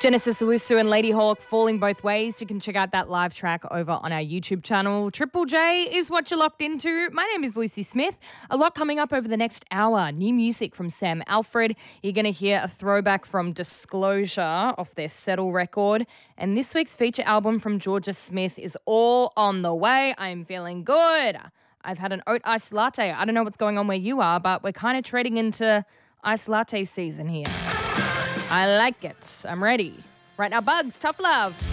Genesis Owusu and Lady Hawk falling both ways. You can check out that live track over on our YouTube channel. Triple J is what you're locked into. My name is Lucy Smith. A lot coming up over the next hour. New music from Sam Alfred. You're going to hear a throwback from Disclosure off their Settle record. And this week's feature album from Georgia Smith is all on the way. I'm feeling good. I've had an oat iced latte. I don't know what's going on where you are, but we're kind of treading into iced latte season here. I like it. I'm ready. Right now, Bugs, Tough Love.